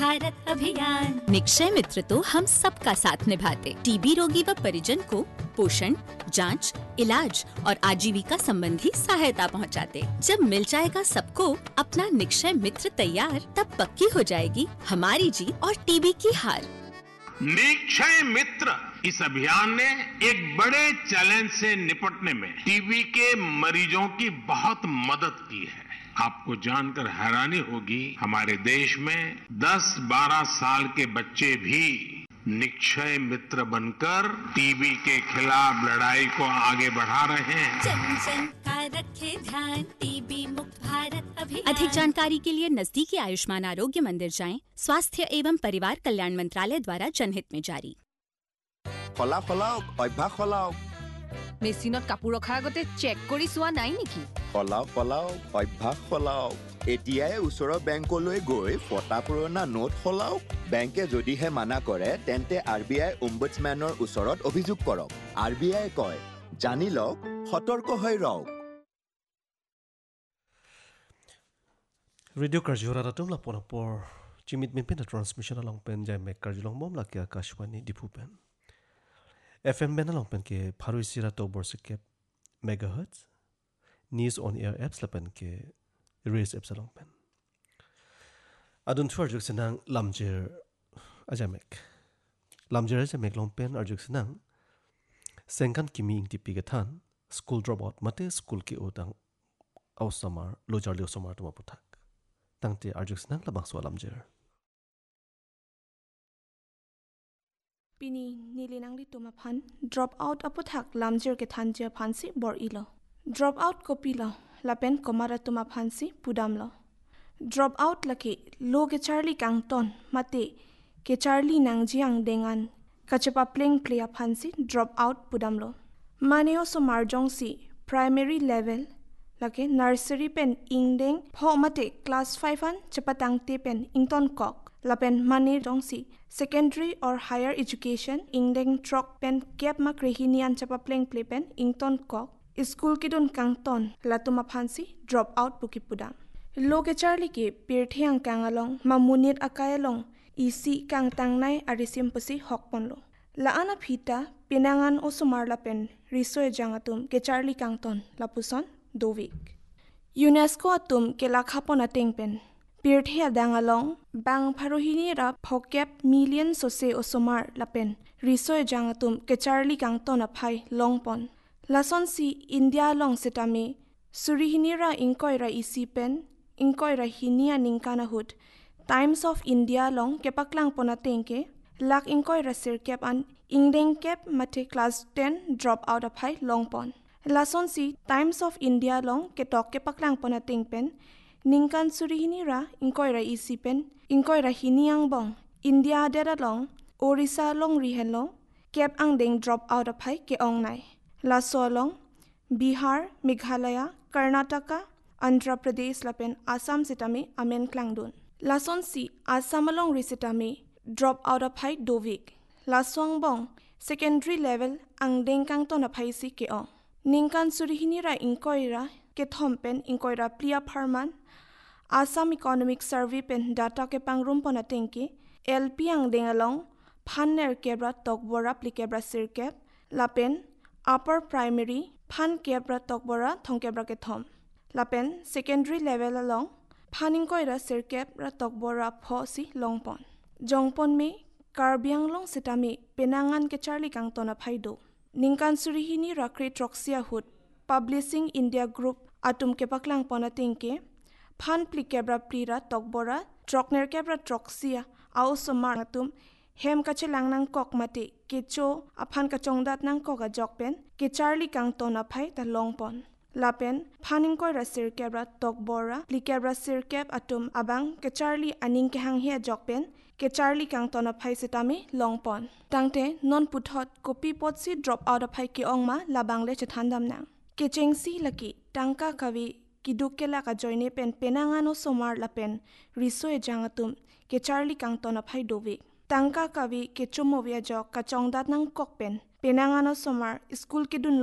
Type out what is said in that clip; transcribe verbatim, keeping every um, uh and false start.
भारत अभियान। निक्षय मित्र तो हम सबका साथ निभाते, टीबी रोगी व परिजन को पोषण, जांच, इलाज और आजीविका संबंधी सहायता पहुंचाते। जब मिल जाएगा सबको अपना निक्षय मित्र तैयार, तब पक्की हो जाएगी हमारी जीत और टीबी की हार। निक्षय मित्र इस अभियान ने एक बड़े चैलेंज से निपटने में टीबी के मरीजों की बहुत मदद की है। आपको जानकर हैरानी होगी, हमारे देश में दस बारह साल के बच्चे भी निक्षय मित्र बनकर टीबी के खिलाफ लड़ाई को आगे बढ़ा रहे हैं। जन जन का रखे ध्यान, टीबी मुक्त भारत अभियान। अधिक जानकारी के लिए नजदीकी आयुष्मान आरोग्य मंदिर जाएं। स्वास्थ्य एवं परिवार कल्याण मंत्रालय द्वारा जनहित में जारी। फला फलाओ अभ्यास फलाओ মেচিনত কাপোৰ ৰখাৰ আগতে চেক কৰি চোৱা নাই নেকি? ফলাও ফলাও অভ্যাস ফলাও এতিয়াই ওচৰৰ বেংকলৈ গৈ ফটা পুৰণা নোট ফলাও। বেংকে যদিহে মানা কৰে তেন্তে আৰবিআই অম্বুডছমেনৰ ওচৰত অভিযোগ কৰক। আৰবিআই কয়, জানি লওক, সতৰ্ক হৈ ৰওক। ৰেডিঅ' কাৰ্যসূচী এটা তোমলা পনপৰ চিমিত মিপিন ট্ৰান্সমিশ্যন along পেন যায় মেক কাৰ্যলং মম লাকে আকাশবাণী ডিপু pen F M ben along pen ke pharui sira to borsike megahertz news on air apps la pen ke raise apps along pen adun thwar juk senang lamjer ajamek lamjer ajamek long pen arjuk senang sengkan kimi ing tipi gathan school dropout mate school ke odang ausamar lojar le somar to maputhak tangte arjuk senang labang so lamjer Pini nilinang li tumaphan drop out aputhak lamjer ke thanjia phansi bor ilo drop out kopilo lapen komara tumaphansi pudamlo drop out laki lo ke charlie kangton mate ke charlie nangjiang dengan kachapa pling playa phansi drop out pudamlo maneo so marjong si primary level lake nursery pen ingdeng pho mate class five an chapatang te pen ington kok lapen mani dongsi secondary or higher education ingdeng trok pen gap mak rehinian chapa pleng play pen ington kok school kidun kangton latuma phansi drop out pukipudam loke charli ke pirthiang kangalong mamunit akayalong isi kang tangnai arisim pusi hokponlo laana phita pinangan osumar lapen risoe jangatum ke charli kangton lapuson dovik UNESCO atum ke lakhapona tengpen Pirthia dangalong bang pharohini ra phokep million sose osomar lapen risoe jangatum ke charli kangton aphai longpon lason si India long setame surihini ra inkoi ra isi pen inkoi ra hinia ningkana hut Times of India long ke paklang pona tengke lak inkoi ra sirkep an ingdeng kep mate class ten drop out aphai longpon lason si Times of India long ke tok ke paklang pona tengpen Ningkan surihini ra inkoi ra isipen inkoi ra hiniang bong India dera long Orissa long rihen long kep ang deng drop out aphai ke ong nai la so long Bihar Meghalaya Karnataka Andhra Pradesh lapen Assam sitame amen klangdun lason si Assam long risitame drop out aphai dovik la song bong secondary level ang deng kang ton aphai si ke ong ningkan surihini ra inkoi ra ke thompen inkoi ra plia pharman Assam Economic Survey pen data ke pangrum pona tengki L P ang dengalong phanner kebra tokbora plikebra sirkep lapen upper primary phan kebra tokbora thongkebra ke thom lapen secondary level along phaning koira sirkep ra tokbora phosi longpon jongpon me karbiang long sitame penangan ke charli kangtona phaido ningkan surihini rakre troxia hut Publishing India Group atum ke paklang pona tengke Phan plikebra plira tokbora trokner kebra troxia au somar atum hem kache langnang kok mate kecho aphan ka chongdat nang koga jokpen ke charli kangton aphai ta longpon lapen phaning koi ra sir kebra tokbora plikebra sir keb atum abang ke charli aning ke hang he jokpen ke charli kangton aphai sitame longpon tangte non puthot copy pot si drop out aphai ke ongma labangle chethandam nang ke chengsi laki tangka kawi kidukela ka joine pen penangano somar lapen risoe jangatum ke charli kangton aphai dovi tangka kawi ke chumovia jok ka chongdat nang kokpen penangano somar school kidun